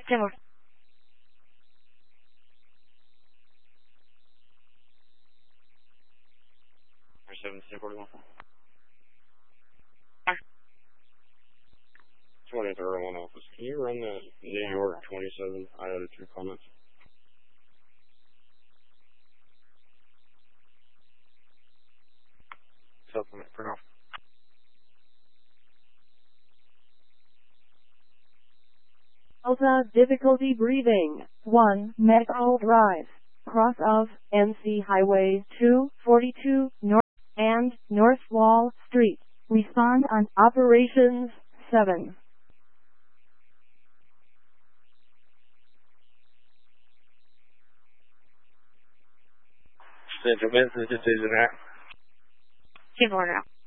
Timor. 741. 23rd office. Can you run the January 27? I added 2 comments. Supplement, turn off. Delta difficulty breathing. 1 Metro Drive. Cross of NC Highway 242 North and North Wall Street. Respond on Operations 7. Central Business Decision Act. Timor now.